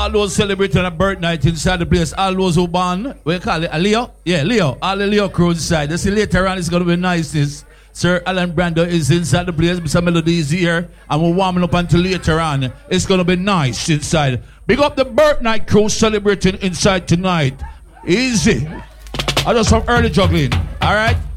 all those celebrating a birth night inside the place, all those who born, what you call it, a Leo? Yeah, Leo. All the Leo crew inside. You see, later on, it's going to be nice. Sir Alan Brando is inside the place. Mr. Melody is here. And we're warming up until later on. It's going to be nice inside. Big up the birth night crew celebrating inside tonight. Easy. I just some early juggling. All right?